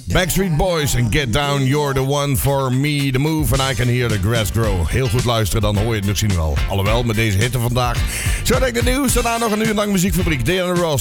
Backstreet Boys en Get Down, You're the One for Me, The Move and I Can Hear the Grass Grow. Heel goed luisteren, dan hoor je het misschien wel. Alhoewel, met deze hitte vandaag. Zo denk ik het nieuws, daarna nog een uur lang muziekfabriek. Diana Ross.